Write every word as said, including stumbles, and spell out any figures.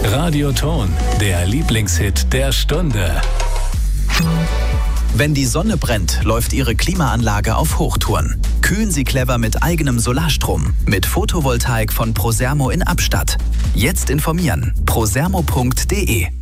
Radioton, der Lieblingshit der Stunde. Wenn die Sonne brennt, läuft Ihre Klimaanlage auf Hochtouren. Kühlen Sie clever mit eigenem Solarstrom. Mit Photovoltaik von Prosermo in Abstatt. Jetzt informieren. prosermo punkt de